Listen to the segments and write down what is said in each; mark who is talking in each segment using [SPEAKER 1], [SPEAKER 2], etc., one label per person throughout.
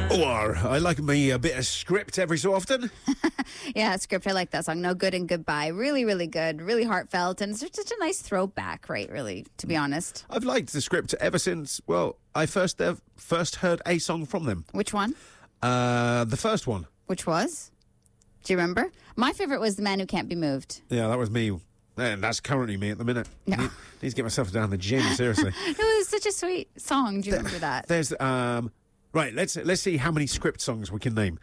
[SPEAKER 1] Or I like me a bit of script every so often.
[SPEAKER 2] Yeah, script. I like that song. No Good and Goodbye. Really, really good. Really heartfelt. And it's just a nice throwback, right? Really, to be honest.
[SPEAKER 1] I've liked the script ever since, well, I first heard a song from them.
[SPEAKER 2] Which one?
[SPEAKER 1] The first one.
[SPEAKER 2] Which was? Do you remember? My favorite was The Man Who Can't Be Moved.
[SPEAKER 1] Yeah, that was me. And that's currently me at the minute.
[SPEAKER 2] No.
[SPEAKER 1] Need to get myself down the gym, seriously.
[SPEAKER 2] It was such a sweet song. Do you remember that?
[SPEAKER 1] There's right. Let's see how many script songs we can name.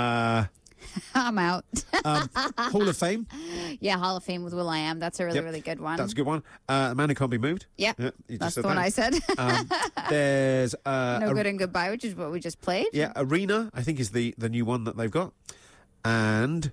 [SPEAKER 2] I'm out.
[SPEAKER 1] Hall of Fame.
[SPEAKER 2] Yeah, Hall of Fame with Will.i.am. That's a really, really good one.
[SPEAKER 1] That's a good one. The Man Who Can't Be Moved.
[SPEAKER 2] Yep.
[SPEAKER 1] Yeah, you
[SPEAKER 2] that's
[SPEAKER 1] just
[SPEAKER 2] the one I said.
[SPEAKER 1] There's
[SPEAKER 2] No Good and Goodbye, which is what we just played.
[SPEAKER 1] Yeah, Arena, I think, is the new one that they've got. And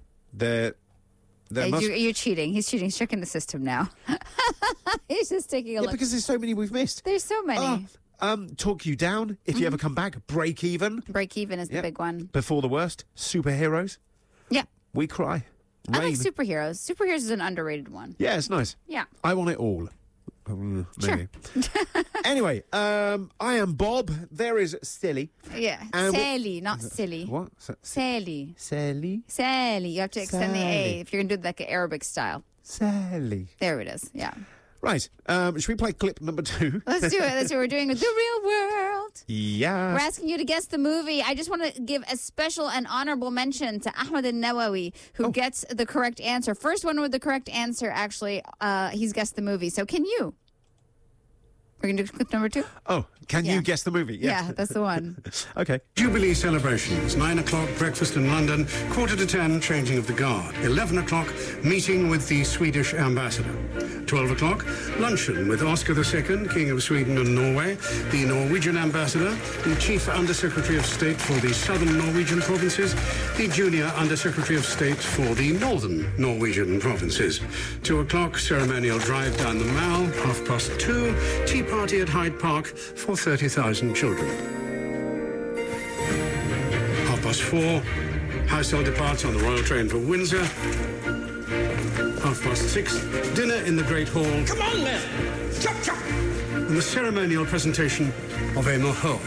[SPEAKER 2] you're cheating. He's cheating. He's tricking the system now. He's just taking a look.
[SPEAKER 1] Because there's so many we've missed.
[SPEAKER 2] There's so many.
[SPEAKER 1] Talk You Down, If You Ever Come Back, Break Even.
[SPEAKER 2] Break Even is the big one.
[SPEAKER 1] Before the Worst, Superheroes.
[SPEAKER 2] Yeah.
[SPEAKER 1] We Cry.
[SPEAKER 2] I
[SPEAKER 1] Rain.
[SPEAKER 2] like Superheroes. Superheroes is an underrated one.
[SPEAKER 1] Yeah, it's nice.
[SPEAKER 2] Yeah.
[SPEAKER 1] I Want It All. Maybe.
[SPEAKER 2] Sure.
[SPEAKER 1] Anyway, I Am Bob. There is Silly.
[SPEAKER 2] Yeah. Sally, not silly.
[SPEAKER 1] What?
[SPEAKER 2] Sally.
[SPEAKER 1] Sally.
[SPEAKER 2] Sally. You have to extend the A if you're going to do like an Arabic style.
[SPEAKER 1] Sally.
[SPEAKER 2] There it is. Yeah.
[SPEAKER 1] Right. Should we play clip number 2?
[SPEAKER 2] Let's do it. That's what we're doing with The Real World.
[SPEAKER 1] Yeah.
[SPEAKER 2] We're asking you to guess the movie. I just want to give a special and honorable mention to Ahmed al-Nawawi, who gets the correct answer. First one with the correct answer, actually, he's guessed the movie. So can you? We're going to do clip number 2?
[SPEAKER 1] Oh, can you guess the movie?
[SPEAKER 2] Yeah, that's the one.
[SPEAKER 1] Okay.
[SPEAKER 3] Jubilee celebrations, 9 o'clock, breakfast in London, 9:45, changing of the guard, 11 o'clock, meeting with the Swedish ambassador, 12 o'clock, luncheon with Oscar II, King of Sweden and Norway, the Norwegian ambassador, the Chief Undersecretary of State for the Southern Norwegian provinces, the Junior Undersecretary of State for the Northern Norwegian provinces, 2 o'clock, ceremonial drive down the Mall, 2:30, tea party at Hyde Park for 30,000 children. 4:30, household departs on the Royal Train for Windsor. 6:30, dinner in the Great Hall.
[SPEAKER 4] Come on, then! Chop, chop!
[SPEAKER 3] And the ceremonial presentation of Emil Ho.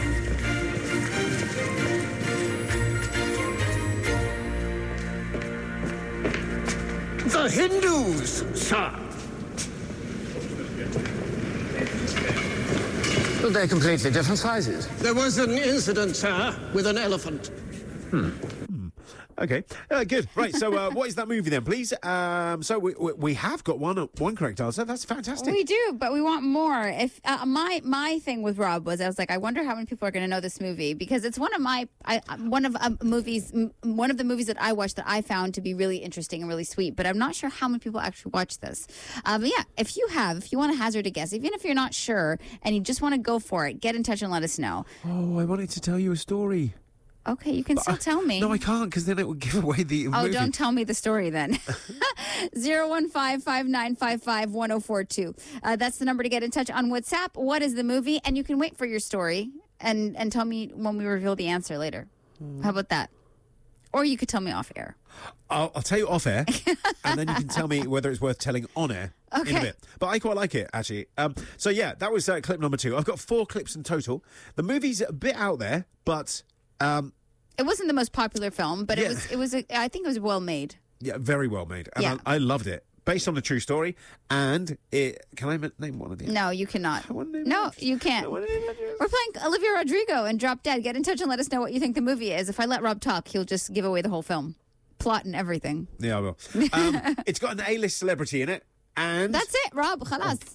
[SPEAKER 4] The Hindus, sir.
[SPEAKER 5] Well, they're completely different sizes.
[SPEAKER 4] There was an incident, sir, with an elephant.
[SPEAKER 1] Okay, good. Right, so what is that movie then, please? So we have got one correct answer. That's fantastic.
[SPEAKER 2] We do, but we want more. If my thing with Rob was, I was like, I wonder how many people are going to know this movie, because it's one of the movies that I watched that I found to be really interesting and really sweet. But I'm not sure how many people actually watch this. But yeah, if you want to hazard a guess, even if you're not sure and you just want to go for it, get in touch and let us know.
[SPEAKER 1] Oh, I wanted to tell you a story.
[SPEAKER 2] Okay, you can still tell me.
[SPEAKER 1] No, I can't, because then it would give away the movie.
[SPEAKER 2] Oh, don't tell me the story then. 015-5955-1042. That's the number to get in touch on WhatsApp. What is the movie? And you can wait for your story and tell me when we reveal the answer later. How about that? Or you could tell me off air.
[SPEAKER 1] I'll tell you off air, and then you can tell me whether it's worth telling on air in a bit. But I quite like it, actually. So yeah, that was clip number 2. I've got 4 clips in total. The movie's a bit out there, but...
[SPEAKER 2] it wasn't the most popular film, but I think it was well made.
[SPEAKER 1] Yeah, very well made. And I loved it. Based on a true story. And can I name one of these?
[SPEAKER 2] No, you cannot. No, you can't. We're playing Olivia Rodrigo and Drop Dead. Get in touch and let us know what you think the movie is. If I let Rob talk, he'll just give away the whole film. Plot and everything.
[SPEAKER 1] Yeah, I will. It's got an A-list celebrity in it. And
[SPEAKER 2] that's it, Rob. Khalas.